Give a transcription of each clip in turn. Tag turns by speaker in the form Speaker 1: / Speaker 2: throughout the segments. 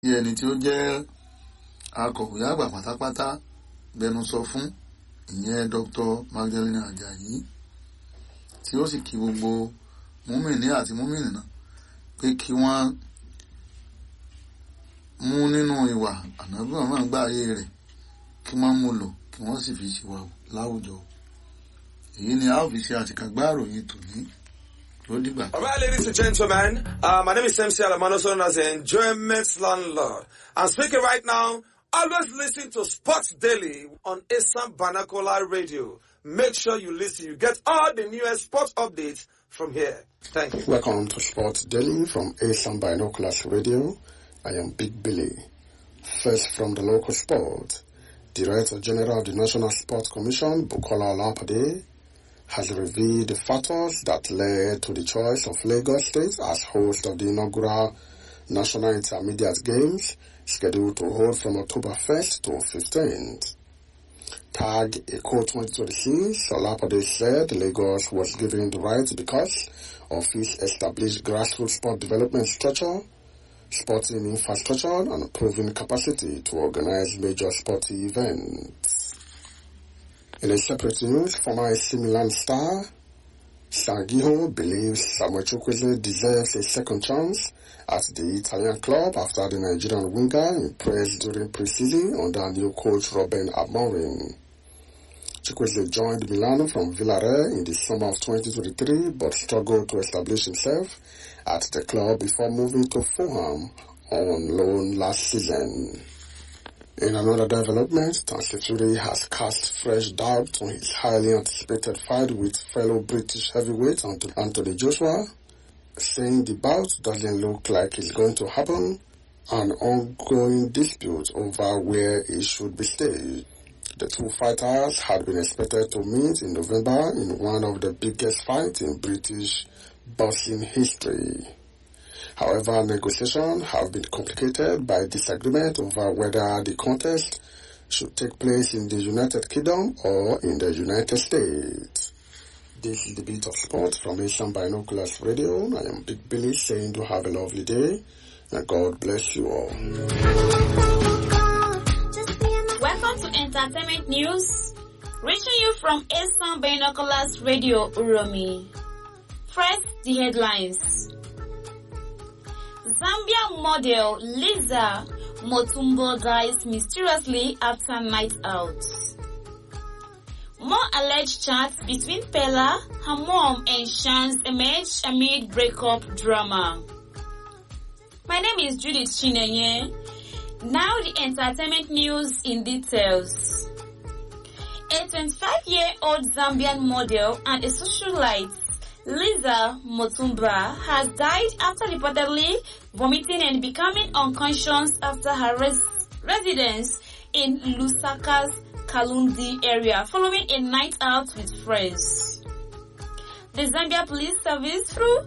Speaker 1: ẹni tí ó jẹ́ akọ̀wé àgbà pátápátá gbẹnusọ fún ìyẹn Dr. Magdalene Ajayi tí ó sì kí gbogbo múmìnì àti múmìnì náà pé kí wọ́n mú nínú ìwà ànábì Muhammad gbà ayé rẹ̀ kí wọ́n mú lò kí wọ́n sì fi ṣìwà láwùjọ. Èyí ni a ó fi ṣe àtìkàgbá ìròyìn tòní.
Speaker 2: All right, ladies and gentlemen, my name is MC Alamano, known as the Enjoyment Landlord. I'm speaking right now. Always listen to Sports Daily on Asam Banakola Radio. Make sure you listen. You get all the newest sports updates from here. Thank you.
Speaker 3: Welcome to Sports Daily from Asam Binoculars Radio. I am Big Billy. First from the local sport, Director General of the National Sports Commission, Bukola Olapade, has revealed the factors that led to the choice of Lagos State as host of the inaugural National Intermediate Games, scheduled to hold from October 1st to 15th. Tag Eco 2026, Olapade said Lagos was given the right because of its established grassroots sport development structure, sporting infrastructure, and proven capacity to organize major sporting events. In a separate news, former AC Milan star Sangiho believes Samuel Chukwueze deserves a second chance at the Italian club after the Nigerian winger impressed during pre-season under new coach Ruben Amorim. Chukwueze joined Milan from Villarreal in the summer of 2023 but struggled to establish himself at the club before moving to Fulham on loan last season. In another development, Tansi Fury has cast fresh doubt on his highly anticipated fight with fellow British heavyweight Anthony Joshua, saying the bout doesn't look like it's going to happen, an ongoing dispute over where it should be staged. The two fighters had been expected to meet in November in one of the biggest fights in British boxing history. However, negotiations have been complicated by disagreement over whether the contest should take place in the United Kingdom or in the United States. This is the Beat of Sport from Asian Binoculars Radio. I am Big Billy saying to have a lovely day and God bless you all.
Speaker 4: Welcome to Entertainment News, reaching you from Asian Binoculars Radio Uromi. First, the headlines. Zambia model Liza Motumbo dies mysteriously after night out. More alleged chats between Pella, her mom, and Shans emerge amid breakup drama. My name is Judith Chinenye. Now the entertainment news in details. A 25-year-old Zambian model and a socialite, Liza Motumba, has died after reportedly vomiting and becoming unconscious after her residence in Lusaka's Kalundi area following a night out with friends. The Zambia Police Service through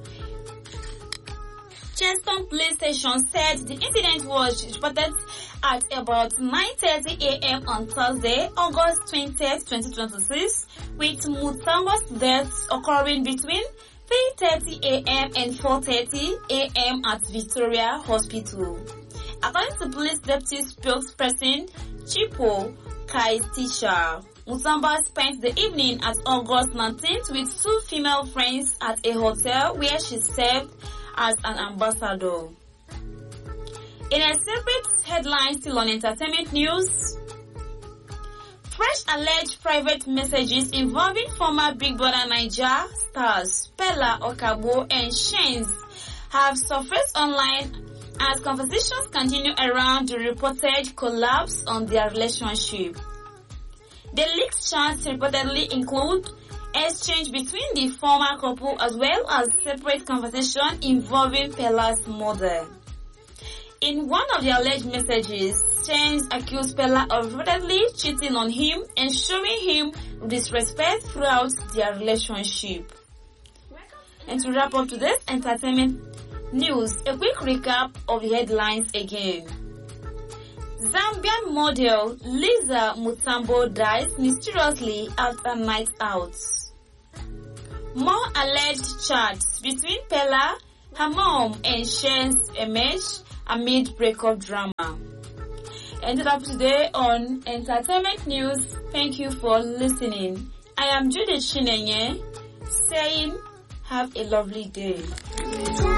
Speaker 4: Cheston Police Station said the incident was reported at about 9:30 a.m. on Thursday, August 20th, 2026, with Mutamba's deaths occurring between 3:30 a.m. and 4:30 a.m. at Victoria Hospital. According to police deputy spokesperson Chipo Kaitisha, Mutamba spent the evening at August 19th with two female friends at a hotel where she served as an ambassador. In a separate headline still on entertainment news, fresh alleged private messages involving former Big Brother Naija stars Pella Okabo and Shenz have surfaced online as conversations continue around the reported collapse on their relationship. The leaked chats reportedly include exchange between the former couple as well as separate conversation involving Pella's mother. In one of the alleged messages, Shenz accused Pella of reportedly cheating on him and showing him disrespect throughout their relationship. And to wrap up today's entertainment news, a quick recap of the headlines again. Zambian model Liza Mutambo dies mysteriously after night out. More alleged chats between Pella, her mom, and Shenz emerge amid breakup drama. Ended up today on Entertainment News. Thank you for listening. I am Judith Chinenye saying have a lovely day.